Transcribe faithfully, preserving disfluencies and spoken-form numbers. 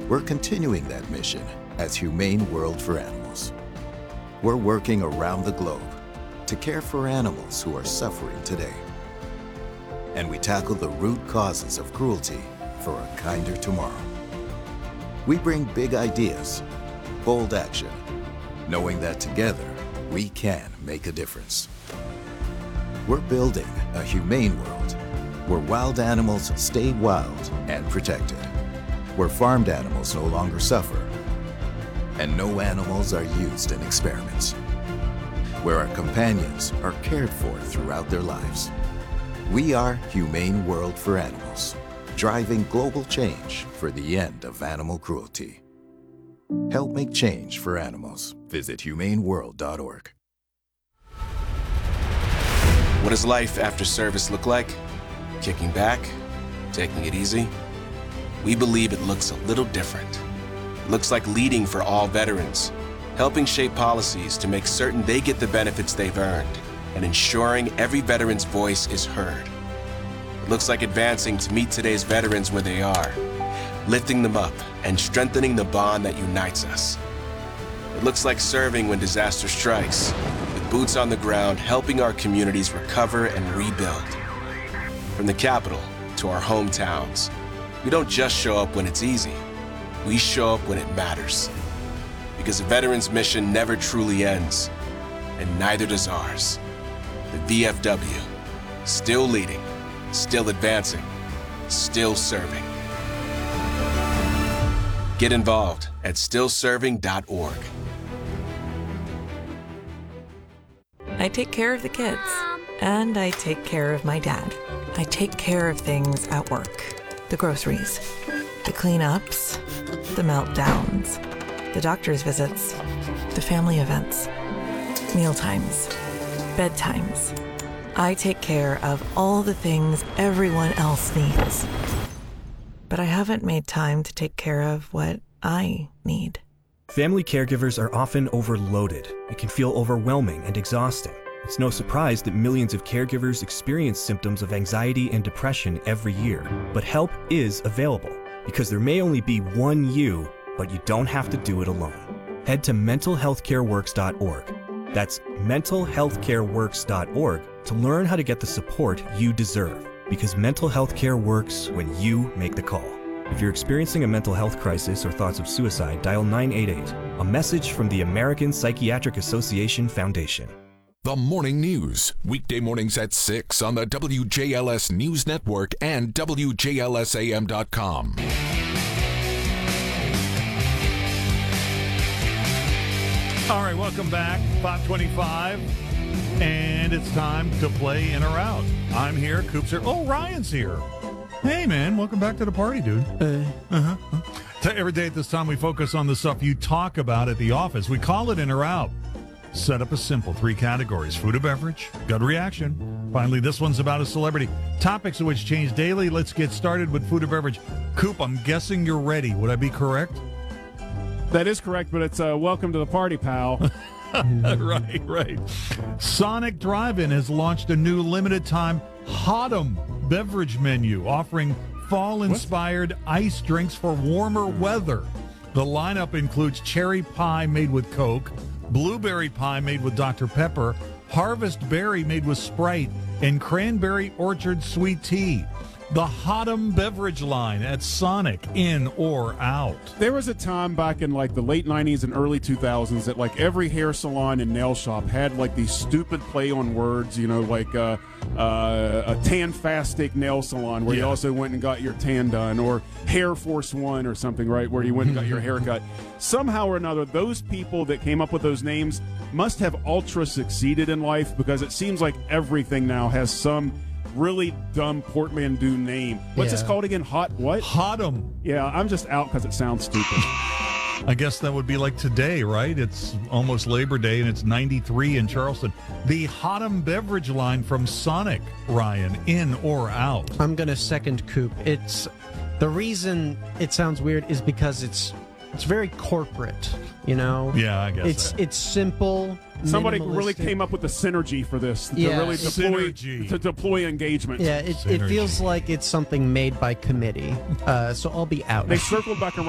We're continuing that mission as Humane World for Animals. We're working around the globe to care for animals who are suffering today. And we tackle the root causes of cruelty for a kinder tomorrow. We bring big ideas, bold action, knowing that together we can make a difference. We're building a humane world where wild animals stay wild and protected, where farmed animals no longer suffer, and no animals are used in experiments, where our companions are cared for throughout their lives. We are Humane World for Animals, driving global change for the end of animal cruelty. Help make change for animals. Visit humane world dot org. What does life after service look like? Kicking back? Taking it easy? We believe it looks a little different. It looks like leading for all veterans, helping shape policies to make certain they get the benefits they've earned, and ensuring every veteran's voice is heard. It looks like advancing to meet today's veterans where they are, lifting them up and strengthening the bond that unites us. It looks like serving when disaster strikes, with boots on the ground helping our communities recover and rebuild. From the capital to our hometowns, we don't just show up when it's easy, we show up when it matters. Because a veteran's mission never truly ends, and neither does ours. The V F W, still leading, still advancing, still serving. Get involved at still serving dot org. I take care of the kids, and I take care of my dad. I take care of things at work. The groceries, the cleanups, the meltdowns, the doctor's visits, the family events, mealtimes, bedtimes. I take care of all the things everyone else needs. But I haven't made time to take care of what I need. Family caregivers are often overloaded. It can feel overwhelming and exhausting. It's no surprise that millions of caregivers experience symptoms of anxiety and depression every year. But help is available, because there may only be one you, but you don't have to do it alone. Head to mental health care works dot org. That's mental health care works dot org to learn how to get the support you deserve, because mental health care works when you make the call. If you're experiencing a mental health crisis or thoughts of suicide, dial nine eight eight. A message from the American Psychiatric Association Foundation. The Morning News, weekday mornings at six on the W J L S News Network and W J L S A M dot com. All right, welcome back. five twenty-five, and it's time to play in or out. I'm here, Coop's here. Oh, Ryan's here. Hey, man, welcome back to the party, dude. Hey. Uh-huh. uh-huh. Every day at this time, we focus on the stuff you talk about at the office. We call it in or out. Set up a simple three categories: food or beverage, gut reaction. Finally, this one's about a celebrity. Topics of which change daily. Let's get started with food or beverage. Coop, I'm guessing you're ready. Would I be correct? That is correct, but it's uh, welcome to the party, pal. right, right. Sonic Drive-In has launched a new limited-time Hotum beverage menu offering fall-inspired ice drinks for warmer weather. The lineup includes cherry pie made with Coke, blueberry pie made with Doctor Pepper, harvest berry made with Sprite, and cranberry orchard sweet tea. The Hotum beverage line at Sonic, in or out. There was a time back in like the late nineties and early two thousands that like every hair salon and nail shop had like these stupid play on words, you know, like uh, uh, a tan-fastic nail salon where yeah. you also went and got your tan done, or Hair Force One or something, right, where you went and got your hair cut. Somehow or another, those people that came up with those names must have ultra succeeded in life, because it seems like everything now has some really dumb portmanteau name. What's yeah. this called again? Hot what? Hotum. Yeah, I'm just out because it sounds stupid. I guess that would be like today, right? It's almost Labor Day, and it's ninety-three in Charleston. The Hotum beverage line from Sonic, Ryan, in or out? I'm going to second Coop. It's the reason it sounds weird is because it's it's very corporate, you know? Yeah, I guess It's that. it's simple. Somebody really came up with the synergy for this to yeah. really deploy Synergy. to deploy engagement. Yeah, it, it feels like it's something made by committee. Uh, so I'll be out. They circled back around.